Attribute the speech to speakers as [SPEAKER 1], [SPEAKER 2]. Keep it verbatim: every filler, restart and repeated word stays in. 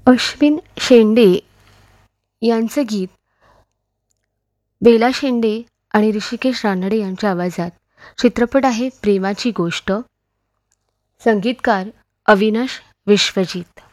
[SPEAKER 1] अश्विन शेंडे यांचं गीत बेला शेंडे आणि ऋषिकेश रानडे यांच्या आवाजात. चित्रपट आहे प्रेमाची गोष्ट. संगीतकार अविनाश विश्वजित.